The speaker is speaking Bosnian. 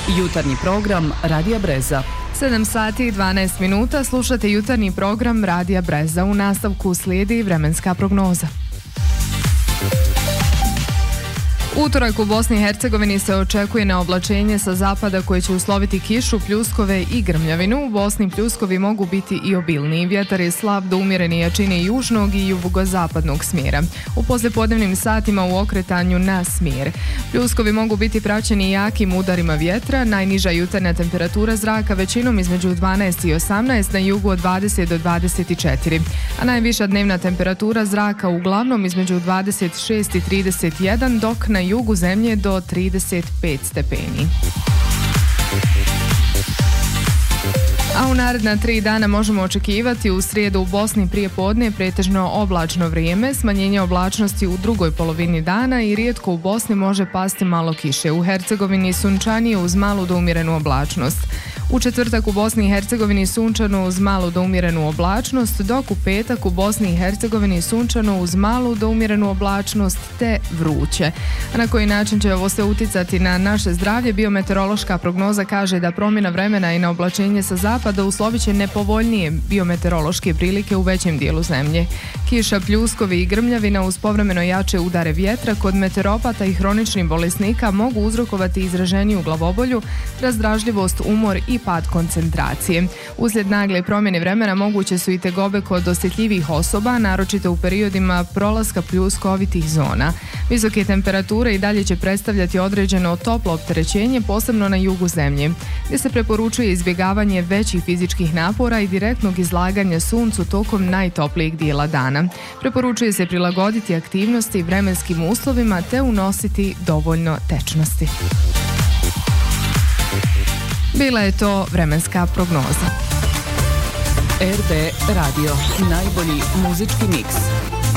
Jutarnji program Radija Breza. 7 sati i 12 minuta slušate jutarnji program Radija Breza. U nastavku slijedi vremenska prognoza. Utorak u Bosni i Hercegovini se očekuje na oblačenje sa zapada koje će usloviti kišu, pljuskove i grmljavinu. U Bosni pljuskovi mogu biti i obilniji. Vjetar je slab do umjerene jačine južnog i jugozapadnog smjera. U poslijepodnevnim satima u okretanju na smjer. Pljuskovi mogu biti praćeni jakim udarima vjetra. Najniža jutarnja temperatura zraka većinom između 12 i 18, na jugu od 20 do 24. A najviša dnevna temperatura zraka uglavnom između 26 i 31, dok na jugu zemlje do 35 stepeni. A u naredna 3 dana možemo očekivati u srijedu u Bosni prije podne pretežno oblačno vrijeme, smanjenje oblačnosti u drugoj polovini dana i rijetko u Bosni može pasti malo kiše. U Hercegovini sunčanije uz malu do umjerenu oblačnost. U četvrtak u Bosni i Hercegovini sunčano uz malu do umjerenu oblačnost, dok u petak u Bosni i Hercegovini sunčano uz malu do umjerenu oblačnost te vruće. A na koji način će ovo sve uticati na naše zdravlje? Biometeorološka prognoza kaže da promjena vremena i na oblačenje sa zapada uslovit će nepovoljnije biometeorološke prilike u većem dijelu zemlje. Kiša, pljuskovi i grmljavina uz povremeno jače udare vjetra kod meteoropata i hroničnih bolesnika mogu uzrokovati izraženiju glavobolju, razdražljivost, umor i pad koncentracije. Uslijed nagle promjene vremena moguće su i tegobe kod osjetljivih osoba, naročito u periodima prolaska pljuskovitih zona. Visoke temperature i dalje će predstavljati određeno toplo opterećenje, posebno na jugu zemlje, gdje se preporučuje izbjegavanje većih fizičkih napora i direktnog izlaganja suncu tokom najtoplijeg dijela dana. Preporučuje se prilagoditi aktivnosti vremenskim uslovima te unositi dovoljno tečnosti. Bila je to vremenska prognoza. RB Radio, najbolji muzički miks.